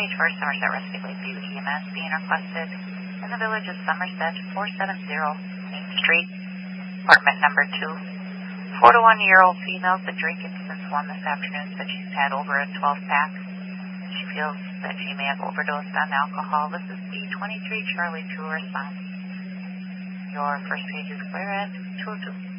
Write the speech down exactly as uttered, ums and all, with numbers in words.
page for Somerset Rescue Lakeview E M S being requested in the village of Somerset, four seventy Main Street, apartment number two. Four to one year old female's been drinking since one this afternoon, said she's had over a twelve pack. She feels that she may have overdosed on alcohol. This is B twenty-three Charlie two response. Your first page is clear at two oh two.